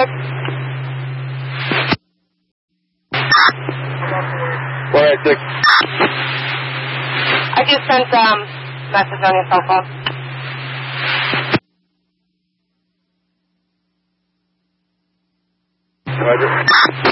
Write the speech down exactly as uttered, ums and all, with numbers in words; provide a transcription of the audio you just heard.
six. one eight six. I just sent um message on your cell phone. Roger.